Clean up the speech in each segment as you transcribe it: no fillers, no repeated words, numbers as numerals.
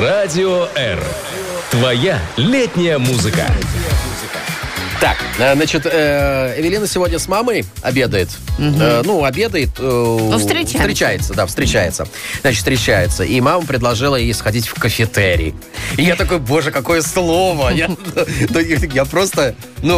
Радио R. Твоя летняя музыка. Так, значит, Эвелина сегодня с мамой обедает. Обедает. Встречается. Значит, встречается. И мама предложила ей сходить в кафетерий. И я такой, боже, какое слово. Я просто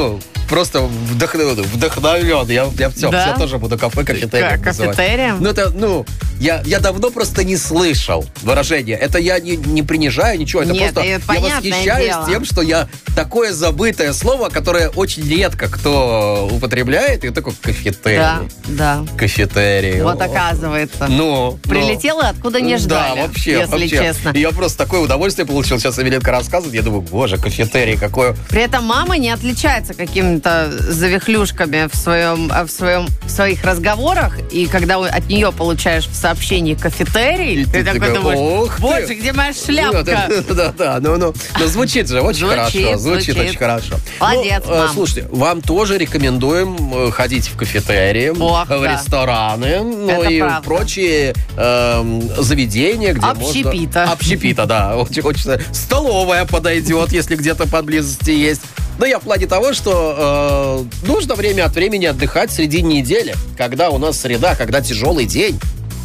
вдохновлен. Я все тоже буду кафетерием называть. Кафетерием? Я давно просто не слышал выражения. Это я не принижаю ничего. Это Нет, просто я восхищаюсь тем, что я такое забытое слово, которое очень редко кто употребляет, и такой кафетерий. Да. Кафетерий. Вот оказывается. Прилетела, откуда не ждали. Да, вообще. Если честно. И я просто такое удовольствие получил. Сейчас Эвелинка рассказывает. Я думаю, боже, кафетерий какое. При этом мама не отличается какими-то завихлюшками в своих разговорах. И когда от нее получаешь в сообщении кафетерий, ты такой думаешь, боже, где моя шляпка? Да. Но звучит же очень хорошо. Звучит очень хорошо. Молодец, мам. Слушайте, вам тоже рекомендуем ходить в кафетерии, в рестораны, и в прочие заведения, где Общепита. можно... Общепита, да. Очень хочется. Столовая подойдет, если где-то поблизости есть. Да я в плане того, что нужно время от времени отдыхать среди недели, когда у нас среда, когда тяжелый день.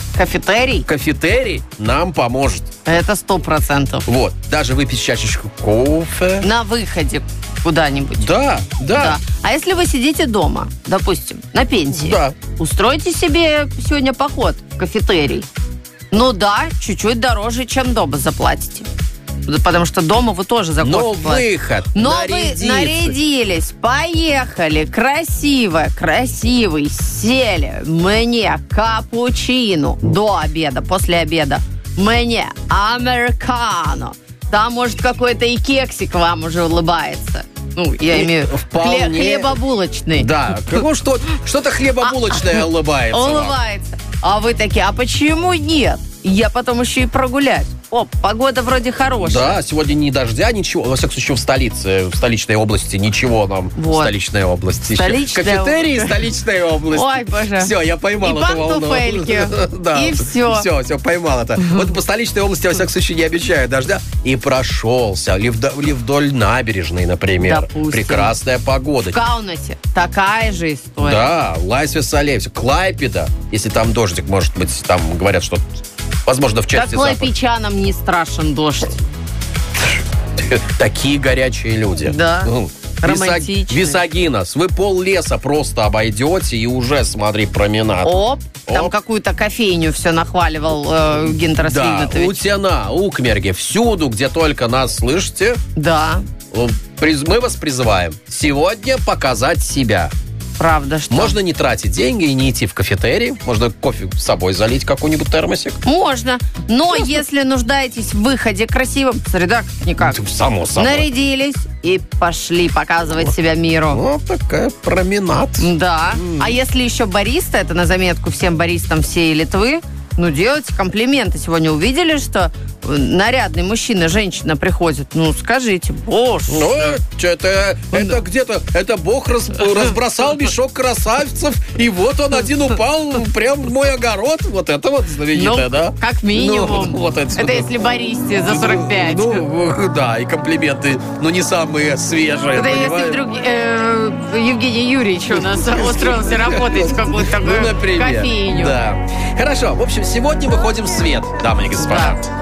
Кафетерий нам поможет. Это 100%. Вот. Даже выпить чашечку кофе. На выходе куда-нибудь. Да. А если вы сидите дома, допустим, на пенсии, устройте себе сегодня поход в кафетерий. Чуть-чуть дороже, чем дома заплатите. Потому что дома вы тоже за кофе платите. Но вы нарядились, поехали, красивый, сели, мне капучино до обеда, после обеда, мне американо. Там, может, какой-то и кексик вам уже улыбается. Я имею хлебобулочный. Да, что-то хлебобулочное улыбается. Улыбается. А вы такие, а почему нет? Я потом еще и прогуляюсь. Погода вроде хорошая. Да, сегодня ни дождя, ничего. Во всяком случае, в столичной области ничего нам. В столичной области. Кафетерий в столичной области. Ой, боже. Все, я поймал эту волну. И пантуфельки. Да. И все. Все, поймал это. Вот по столичной области, во всяком случае, не обещаю дождя. И прошелся. Или вдоль набережной, например. Допустим. Прекрасная погода. В Каунасе такая же история. Да, Лайсве-Сале, Клайпеда. Если там дождик, может быть, там говорят, что... Возможно, в части Как клайпечанам не страшен дождь. Такие горячие люди. Да. Романтичные. Висагинос. Вы пол-леса просто обойдете и уже, смотри, променад. Там какую-то кофейню все нахваливал Гинтер Свинатович. Да, Утяна, Укмерге, всюду, где только нас слышите. Да. Мы вас призываем сегодня показать себя. Правда, что? Можно не тратить деньги и не идти в кафетерий. Можно кофе с собой залить, какой-нибудь термосик. Можно. Но если нуждаетесь в выходе красивом, среда никак. Само собой. Нарядились и пошли показывать себя миру. Вот такая променад. Да. А если еще бариста, это на заметку всем баристам всей Литвы, делайте комплименты. Сегодня увидели, что нарядный мужчина, женщина приходит. Скажите, боже. Это где-то, это Бог разбросал мешок красавцев, и вот он один упал прямо в мой огород. Вот это вот знаменитое, да? Как минимум. Это если баристе за 45. Да, и комплименты, не самые свежие. Это если вдруг Евгений Юрьевич у нас устроился работать в какую-то такую кофейню. Да. Хорошо, в общем, сегодня выходим в свет, дамы и господа.